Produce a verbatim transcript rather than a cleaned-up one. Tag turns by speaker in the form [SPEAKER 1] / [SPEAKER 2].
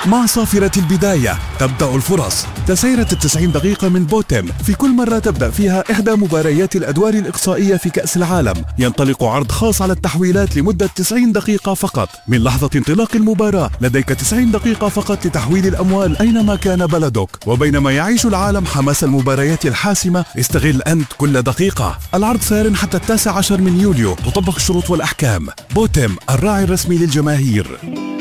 [SPEAKER 1] مع صافرة البداية تبدأ الفرص. تسيرة التسعين دقيقة من بوتم، في كل مرة تبدأ فيها إحدى مباريات الأدوار الإقصائية في كأس العالم. ينطلق عرض خاص على التحويلات لمدة تسعين دقيقة فقط. من لحظة انطلاق المباراة لديك تسعين دقيقة فقط لتحويل الأموال أينما كان بلدك. وبينما يعيش العالم حماس المباريات الحاسمة، استغل أنت كل دقيقة. العرض سار حتى التاسع عشر من يوليو. تطبق الشروط والأحكام. بوتم، الراعي الرسمي للجماهير.